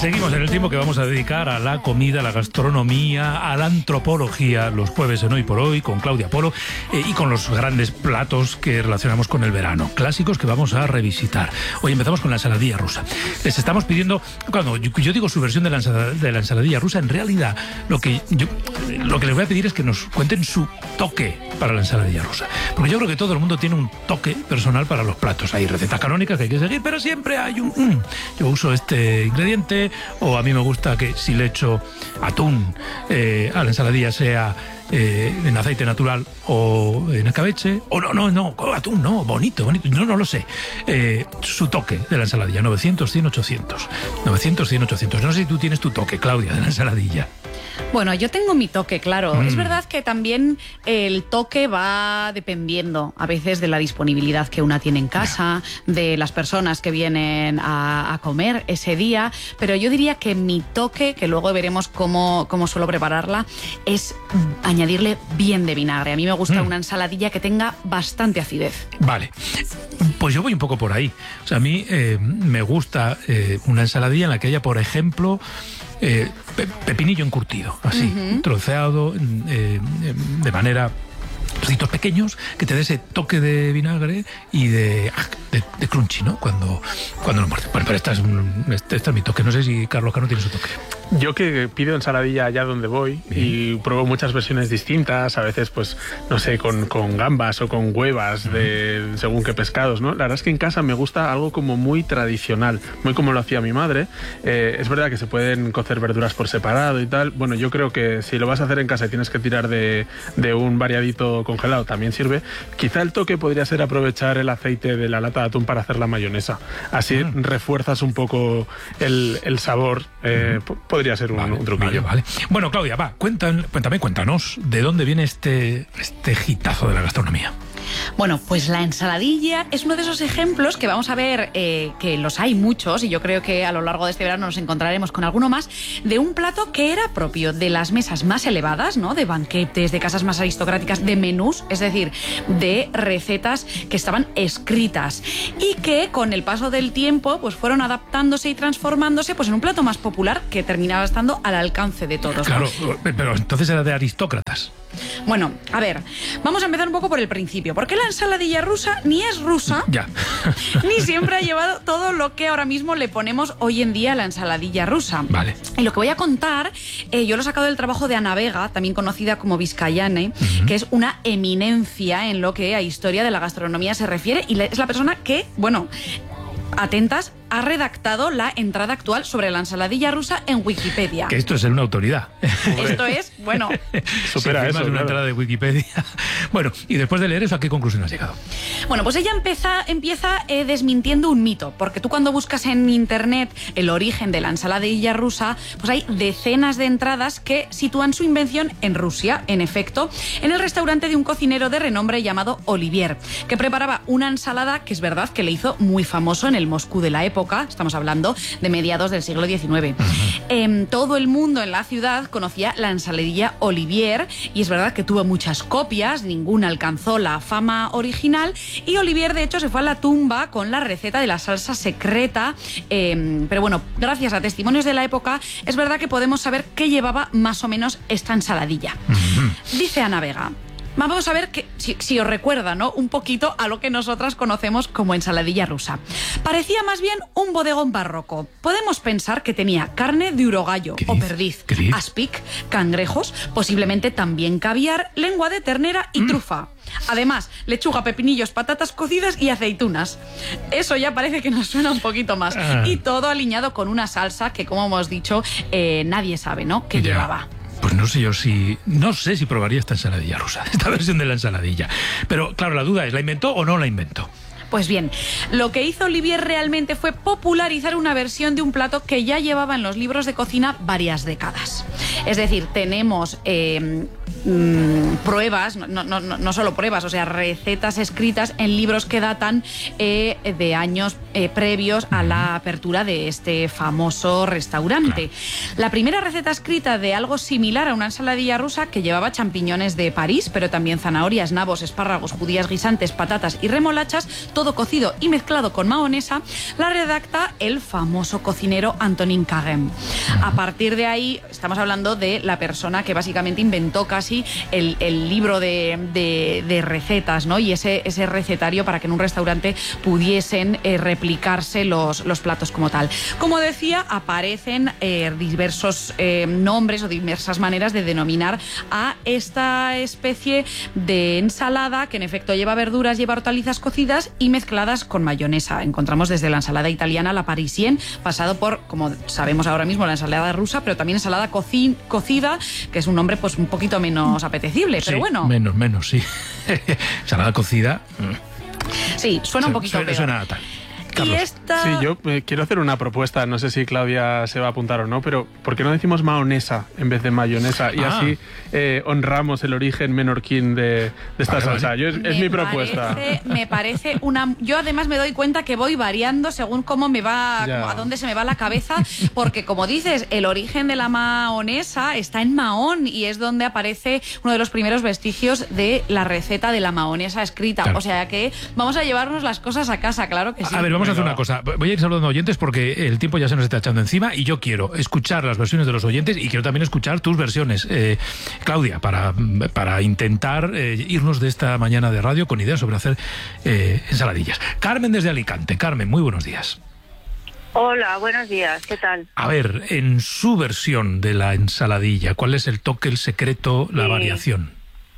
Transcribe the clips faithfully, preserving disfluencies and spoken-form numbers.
Seguimos en el tiempo que vamos a dedicar a la comida, a la gastronomía, a la antropología, los jueves en Hoy por Hoy, con Claudia Polo, eh, y con los grandes platos que relacionamos con el verano, clásicos que vamos a revisitar. Hoy empezamos con la ensaladilla rusa. Les estamos pidiendo, cuando yo, yo digo su versión de la, ensalada, de la ensaladilla rusa, en realidad lo que, yo, lo que les voy a pedir es que nos cuenten su toque para la ensaladilla rusa. Porque yo creo que todo el mundo tiene un toque personal para los platos. Hay recetas canónicas que hay que seguir, pero siempre hay un... Mm, yo uso este ingrediente, o a mí me gusta que si le echo atún eh, a la ensaladilla sea eh, en aceite natural o en escabeche, o no, no, no, atún no, bonito, bonito, no, no lo sé. Eh, su toque de la ensaladilla, novecientos, cien, ochocientos. novecientos, cien, ochocientos. No sé si tú tienes tu toque, Claudia, de la ensaladilla. Bueno, yo tengo mi toque, claro. Mm. Es verdad que también el toque va dependiendo a veces de la disponibilidad que una tiene en casa, de las personas que vienen a, a comer ese día, pero yo diría que mi toque, que luego veremos cómo, cómo suelo prepararla, es añadirle bien de vinagre. A mí me gusta mm. una ensaladilla que tenga bastante acidez. Vale, pues yo voy un poco por ahí. O sea, a mí eh, me gusta eh, una ensaladilla en la que haya, por ejemplo, Eh, pe pepinillo encurtido, así, uh-huh. troceado eh, de manera, trocitos pequeños, que te dé ese toque de vinagre y de, de, de crunchy, ¿no? Cuando, cuando lo muerdes. Bueno, pero esta es, un, este, este es mi toque. No sé si Carlos Cano tiene su toque. Yo que pido ensaladilla allá donde voy y pruebo muchas versiones distintas, a veces pues, no sé, con, con gambas o con huevas de según qué pescados, ¿no? La verdad es que en casa me gusta algo como muy tradicional, muy como lo hacía mi madre. Eh, es verdad que se pueden cocer verduras por separado y tal. Bueno, yo creo que si lo vas a hacer en casa y tienes que tirar de, de un variadito congelado, también sirve. Quizá el toque podría ser aprovechar el aceite de la lata de atún para hacer la mayonesa. Así mm. refuerzas un poco el, el sabor. Eh, mm. Podría ser un, vale, un truquillo. Vale, vale. Bueno, Claudia, va, cuéntame, cuéntame, cuéntanos, ¿de dónde viene este, este hitazo de la gastronomía? Bueno, pues la ensaladilla es uno de esos ejemplos que vamos a ver, eh, que los hay muchos, y yo creo que a lo largo de este verano nos encontraremos con alguno más, de un plato que era propio de las mesas más elevadas, ¿no? De banquetes, de casas más aristocráticas, de menús, es decir, de recetas que estaban escritas y que con el paso del tiempo pues fueron adaptándose y transformándose pues en un plato más popular que terminaba estando al alcance de todos. Claro, pero entonces era de aristócratas. Bueno, a ver, vamos a empezar un poco por el principio. ¿Por qué la ensaladilla rusa ni es rusa? Ya. Ni siempre ha llevado todo lo que ahora mismo le ponemos hoy en día a la ensaladilla rusa. Vale. Y lo que voy a contar, eh, yo lo he sacado del trabajo de Ana Vega, también conocida como Vizcayane, uh-huh. que es una eminencia en lo que a historia de la gastronomía se refiere, y es la persona que, bueno, atentas, ha redactado la entrada actual sobre la ensaladilla rusa en Wikipedia. Que esto es ser una autoridad. Esto es, bueno... Supera eso, una claro. entrada de Wikipedia. Bueno, y después de leer eso, ¿a qué conclusión has llegado? Bueno, pues ella empieza, empieza eh, desmintiendo un mito, porque tú cuando buscas en internet el origen de la ensaladilla rusa, pues hay decenas de entradas que sitúan su invención en Rusia, en efecto, en el restaurante de un cocinero de renombre llamado Olivier, que preparaba una ensalada que es verdad que le hizo muy famoso en el Moscú de la época. Estamos hablando de mediados del siglo diecinueve. Uh-huh. eh, todo el mundo en la ciudad conocía la ensaladilla Olivier, y es verdad que tuvo muchas copias, ninguna alcanzó la fama original, y Olivier de hecho se fue a la tumba con la receta de la salsa secreta, eh, pero bueno, gracias a testimonios de la época es verdad que podemos saber qué llevaba más o menos esta ensaladilla. Uh-huh. Dice Ana Vega: vamos a ver que, si, si os recuerda, ¿no?, un poquito a lo que nosotras conocemos como ensaladilla rusa. Parecía más bien un bodegón barroco. Podemos pensar que tenía carne de urogallo o perdiz, aspic, cangrejos, posiblemente también caviar, lengua de ternera y mm. trufa. Además, lechuga, pepinillos, patatas cocidas y aceitunas. Eso ya parece que nos suena un poquito más. Ah. Y todo aliñado con una salsa que, como hemos dicho, eh, nadie sabe, ¿no?, qué ya. llevaba. Pues no sé yo si... No sé si probaría esta ensaladilla rusa, esta versión de la ensaladilla. Pero, claro, la duda es, ¿la inventó o no la inventó? Pues bien, lo que hizo Olivier realmente fue popularizar una versión de un plato que ya llevaba en los libros de cocina varias décadas. Es decir, tenemos eh, mmm, pruebas, no, no, no, no solo pruebas, o sea, recetas escritas en libros que datan eh, de años eh, previos a la apertura de este famoso restaurante. Claro. La primera receta escrita de algo similar a una ensaladilla rusa, que llevaba champiñones de París, pero también zanahorias, nabos, espárragos, judías guisantes, patatas y remolachas, todo cocido y mezclado con mahonesa, la redacta el famoso cocinero Antonin Carême. A partir de ahí estamos hablando de la persona que básicamente inventó casi el, el libro de, de, de recetas, ¿no? Y ese, ese recetario para que en un restaurante pudiesen eh, replicarse los, los platos como tal. Como decía, aparecen eh, diversos eh, nombres o diversas maneras de denominar a esta especie de ensalada que en efecto lleva verduras, lleva hortalizas cocidas y mezcladas con mayonesa. Encontramos desde la ensalada italiana, la parisienne, pasado por, como sabemos ahora mismo, la ensalada rusa, pero también ensalada coci cocida, que es un nombre pues un poquito menos apetecible, sí, pero bueno. Menos, menos, sí. Ensalada cocida. Sí, suena un poquito suena, peor. Suena tal. Y esta... Sí, yo eh, quiero hacer una propuesta, no sé si Claudia se va a apuntar o no, pero ¿por qué no decimos mahonesa en vez de mayonesa? Y ah. así eh, honramos el origen menorquín de, de esta vale, salsa. Yo, es, es mi propuesta. Parece, me parece una... Yo además me doy cuenta que voy variando según cómo me va, como a dónde se me va la cabeza, porque como dices, el origen de la mahonesa está en Mahón y es donde aparece uno de los primeros vestigios de la receta de la mahonesa escrita. Claro. O sea que vamos a llevarnos las cosas a casa, claro que sí. A ver, vamos Vamos a hacer una cosa, voy a ir saludando a oyentes porque el tiempo ya se nos está echando encima y yo quiero escuchar las versiones de los oyentes y quiero también escuchar tus versiones, eh, Claudia, para, para intentar eh, irnos de esta mañana de radio con ideas sobre hacer eh, ensaladillas. Carmen desde Alicante. Carmen, muy buenos días. Hola, buenos días, ¿qué tal? A ver, en su versión de la ensaladilla, ¿cuál es el toque, el secreto, la sí. variación?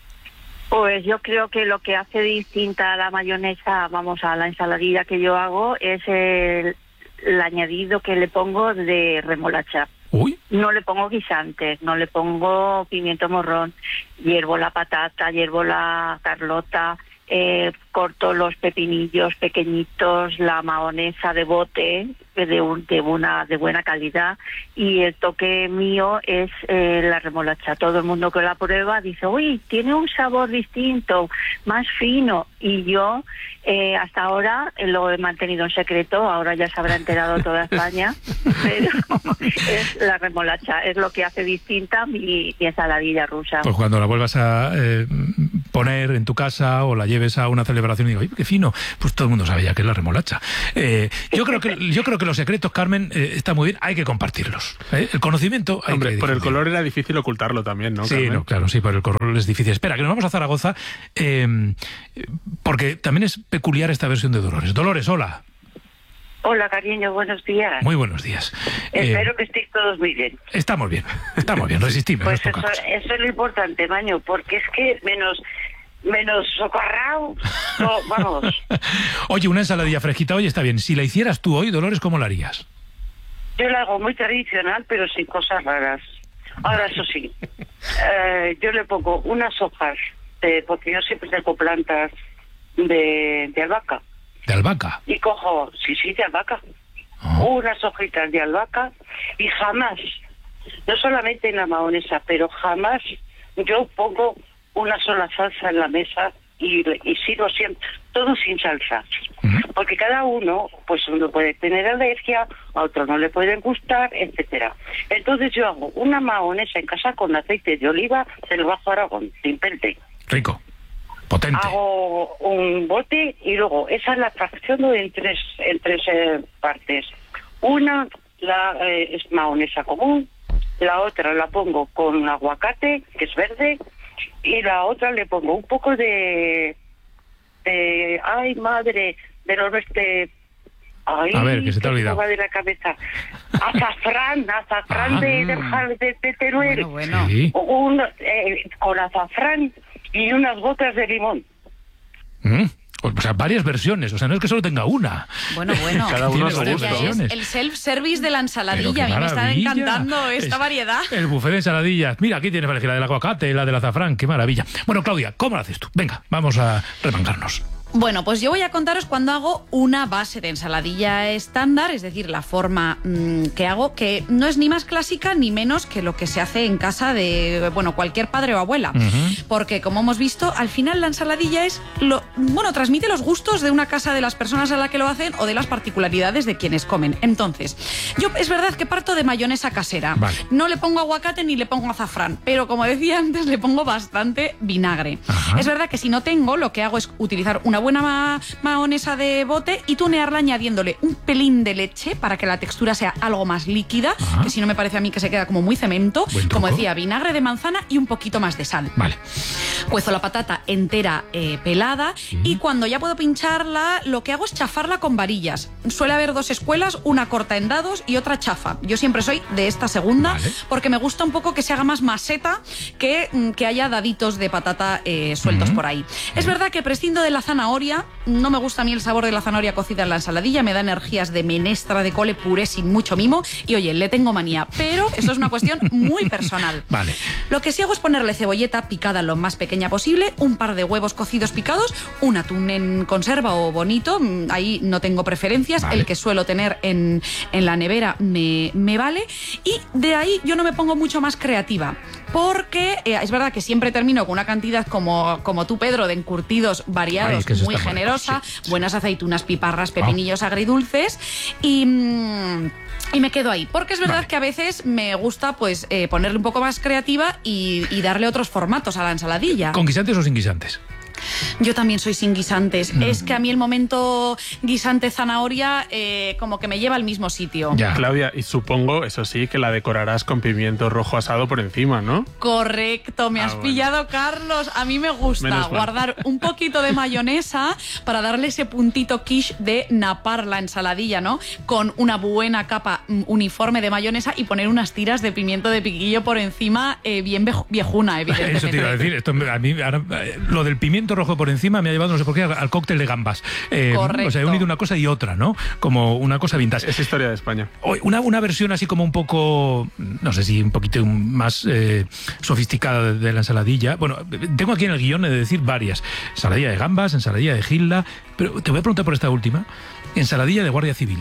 Pues yo creo que lo que hace distinta a la mayonesa, vamos, a la ensaladilla que yo hago, es el, el añadido que le pongo de remolacha. Uy. No le pongo guisantes, no le pongo pimiento morrón, hiervo la patata, hiervo la carlota, eh, corto los pepinillos pequeñitos, la mahonesa de bote, de, un, de, una, de buena calidad, y el toque mío es eh, la remolacha. Todo el mundo que la prueba dice, uy, tiene un sabor distinto, más fino, y yo eh, hasta ahora lo he mantenido en secreto, ahora ya se habrá enterado toda España, pero es la remolacha, es lo que hace distinta mi, mi ensaladilla rusa. Pues cuando la vuelvas a eh, poner en tu casa o la lleves a una celebración y digo, ¡ay, qué fino! Pues todo el mundo sabe ya que es la remolacha. Eh, yo creo que yo creo que los secretos, Carmen, eh, está muy bien, hay que compartirlos. ¿eh? El conocimiento hay Hombre, que por el color era difícil ocultarlo también, ¿no, Sí, Carmen? no, claro, sí, por el color es difícil. Espera, que nos vamos a Zaragoza, eh, porque también es peculiar esta versión de Dolores. Dolores, hola. Hola, cariño, buenos días. Muy buenos días. Espero eh, que estéis todos muy bien. Estamos bien, estamos bien, resistimos. Pues no es eso, poca cosa. eso es lo importante, Maño, porque es que menos... menos socarrao, no, vamos. Oye, una ensaladilla fresquita hoy está bien. Si la hicieras tú hoy, Dolores, ¿cómo la harías? Yo la hago muy tradicional, pero sin cosas raras. Ahora, eso sí, eh, yo le pongo unas hojas, de, porque yo siempre tengo plantas de, de albahaca. ¿De albahaca? Y cojo, sí, sí, de albahaca. Oh. Unas hojitas de albahaca y jamás, no solamente en la mahonesa, pero jamás yo pongo una sola salsa en la mesa y, y sirvo siempre, todo sin salsa. Uh-huh. Porque cada uno, pues uno puede tener alergia, a otro no le pueden gustar, etcétera. Entonces yo hago una mahonesa en casa con aceite de oliva del Bajo Aragón, sin pente. Rico, potente. Hago un bote y luego esa la fracciono en tres, en tres eh, partes. Una la eh, es mahonesa común, la otra la pongo con aguacate, que es verde, y la otra le pongo un poco de, de ay madre, de los este, ay, a ver, que se te ha olvidado. De la cabeza. Azafrán, azafrán ah. de, de, de, de Teruel. Bueno, bueno. Sí. Un, eh, con azafrán y unas gotas de limón. Mm. O sea, varias versiones, o sea, no es que solo tenga una. Bueno, bueno. Cada uno tiene varias versiones. El self-service de la ensaladilla, a mí maravilla. me está encantando esta es variedad. El buffet de ensaladillas. Mira, aquí tienes la del aguacate, la del azafrán, qué maravilla. Bueno, Claudia, ¿cómo lo haces tú? Venga, vamos a remangarnos. Bueno, pues yo voy a contaros cuando hago una base de ensaladilla estándar, es decir, la forma mmm, que hago, que no es ni más clásica ni menos que lo que se hace en casa de, bueno, cualquier padre o abuela. Uh-huh. Porque, como hemos visto, al final la ensaladilla es, lo, bueno, transmite los gustos de una casa, de las personas a la que lo hacen o de las particularidades de quienes comen. Entonces, yo es verdad que parto de mayonesa casera. Vale. No le pongo aguacate ni le pongo azafrán, pero como decía antes, le pongo bastante vinagre. Uh-huh. Es verdad que si no tengo, lo que hago es utilizar una buena ma mayonesa de bote y tunearla añadiéndole un pelín de leche para que la textura sea algo más líquida, ajá, que si no me parece a mí que se queda como muy cemento. Como decía, vinagre de manzana y un poquito más de sal. Vale. Cuezo la patata entera eh, pelada, uh-huh, y cuando ya puedo pincharla, lo que hago es chafarla con varillas. Suele haber dos escuelas, una corta en dados y otra chafa. Yo siempre soy de esta segunda, vale, porque me gusta un poco que se haga más maseta que que haya daditos de patata eh, sueltos, uh-huh, por ahí. Uh-huh. Es verdad que prescindo de la zanahoria. No me gusta a mí el sabor de la zanahoria cocida en la ensaladilla, me da energías de menestra de cole puré sin mucho mimo y oye, le tengo manía, pero eso es una cuestión muy personal. Vale. Lo que sí hago es ponerle cebolleta picada lo más pequeña posible, un par de huevos cocidos picados, un atún en conserva o bonito, ahí no tengo preferencias, vale, el que suelo tener en, en la nevera me, me vale, y de ahí yo no me pongo mucho más creativa, porque eh, es verdad que siempre termino con una cantidad como, como tú, Pedro, de encurtidos variados. Ay, muy generosa, sí, buenas aceitunas, piparras, pepinillos, oh, agridulces y, y me quedo ahí, porque es verdad, vale, que a veces me gusta pues eh, ponerle un poco más creativa y, y darle otros formatos a la ensaladilla. ¿Con guisantes o sin guisantes? Yo también soy sin guisantes. Mm. Es que a mí el momento guisante zanahoria eh, como que me lleva al mismo sitio. Ya. Claudia, y supongo, eso sí, que la decorarás con pimiento rojo asado por encima, ¿no? Correcto, me ah, has bueno. pillado, Carlos. A mí me gusta guardar un poquito de mayonesa para darle ese puntito quiche de napar la ensaladilla, ¿no? Con una buena capa uniforme de mayonesa y poner unas tiras de pimiento de piquillo por encima, eh, bien viejuna, evidentemente. Eso te iba a decir. Esto, a mí, ahora, lo del pimiento rojo por encima me ha llevado, no sé por qué, al cóctel de gambas. Eh, Correcto. O sea, he unido una cosa y otra, ¿no? Como una cosa vintage. Es historia de España. Una, una versión así como un poco, no sé si un poquito más eh, sofisticada de, de la ensaladilla. Bueno, tengo aquí en el guión de decir varias. Ensaladilla de gambas, ensaladilla de gilda, pero te voy a preguntar por esta última. Ensaladilla de Guardia Civil.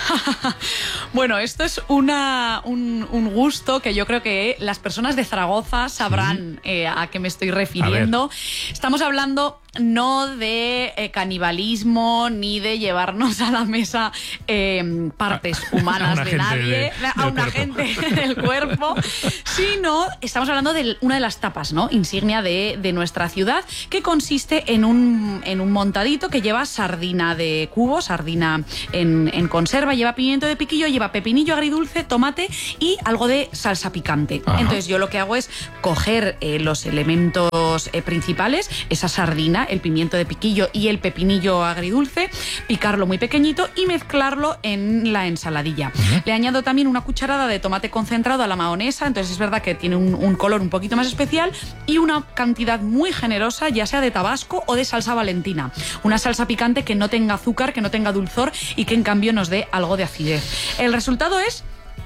Bueno, esto es una, un, un gusto que yo creo que las personas de Zaragoza sabrán, ¿sí?, eh, a qué me estoy refiriendo. Estamos hablando no de eh, canibalismo ni de llevarnos a la mesa eh, partes humanas de nadie, de, a un agente del cuerpo, sino estamos hablando de una de las tapas, ¿no?, insignia de, de nuestra ciudad, que consiste en un, en un montadito que lleva sardina de cubo, sardina en, en conserva, lleva pimiento de piquillo, lleva pepinillo agridulce, tomate y algo de salsa picante. Ajá. Entonces yo lo que hago es coger eh, los elementos eh, principales, esa sardina, el pimiento de piquillo y el pepinillo agridulce, picarlo muy pequeñito y mezclarlo en la ensaladilla. Uh-huh. Le añado también una cucharada de tomate concentrado a la mayonesa, entonces es verdad que tiene un, un color un poquito más especial, y una cantidad muy generosa, ya sea de tabasco o de salsa valentina. Una salsa picante que no tenga azúcar, que no tenga dulzor y que en cambio nos dé algo de acidez. El resultado es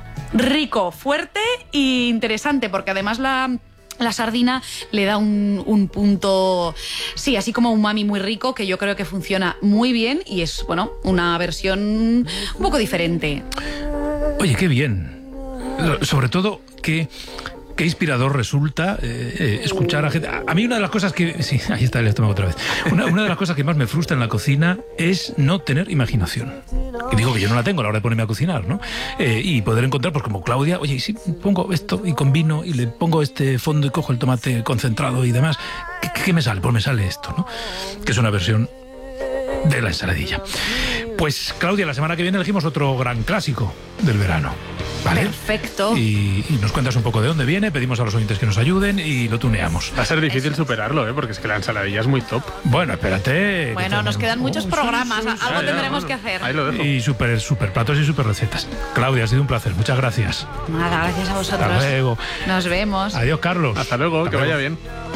rico, fuerte e interesante, porque además la... La sardina le da un, un punto, sí, así como umami muy rico, que yo creo que funciona muy bien y es, bueno, una versión un poco diferente. Oye, qué bien. Sobre todo que... Qué inspirador resulta eh, eh, escuchar a gente. A, a mí una de las cosas que... Sí, ahí está el estómago otra vez. Una, una de las cosas que más me frustra en la cocina es no tener imaginación. Y digo que yo no la tengo a la hora de ponerme a cocinar, ¿no? Eh, y poder encontrar, pues como Claudia, oye, si pongo esto y combino y le pongo este fondo y cojo el tomate concentrado y demás, ¿qué, qué me sale? Pues me sale esto, ¿no? Que es una versión de la ensaladilla. Pues Claudia, la semana que viene elegimos otro gran clásico del verano. ¿Vale? Perfecto. Y, y nos cuentas un poco de dónde viene, pedimos a los oyentes que nos ayuden y lo tuneamos. Va a ser difícil superarlo, ¿eh? Porque es que la ensaladilla es muy top. Bueno, espérate. Bueno, nos quedan muchos programas, algo ya, ya, tendremos bueno, que hacer. Ahí lo dejo. Y super, super platos y super recetas. Claudia, ha sido un placer, muchas gracias. Nada, gracias a vosotros. Hasta luego. Nos vemos. Adiós, Carlos. Hasta luego, Hasta que luego. vaya bien.